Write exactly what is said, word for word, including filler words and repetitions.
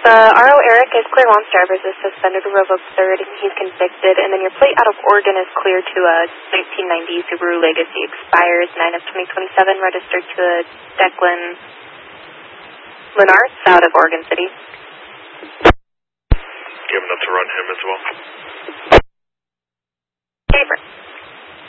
Uh, R O Eric is clear launch driver's is suspended to revoked third, and he's convicted. And then your plate out of Oregon is clear to a nineteen ninety Subaru Legacy, expires nine of twenty twenty-seven, registered to a Declan Lenartz out of Oregon City. Give enough to run him as well. Paper.